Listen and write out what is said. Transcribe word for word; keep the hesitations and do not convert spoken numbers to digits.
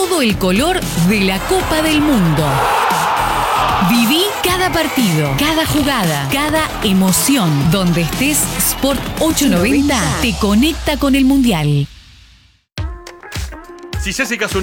todo el color de la Copa del Mundo. Viví cada partido, cada jugada, cada emoción. Donde estés, Sport ochocientos noventa te conecta con el Mundial. Si Jessica